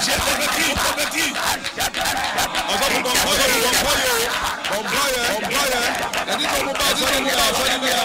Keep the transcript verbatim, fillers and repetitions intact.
Ọ̀sọ́fún bọ̀m̀bọ́yọ̀ bọ̀m̀bọ́yọ̀ bọ̀m̀bọ́yọ̀ ẹni tó mú bá sọ́ni ní ọ̀sọ́ni ní ọ̀.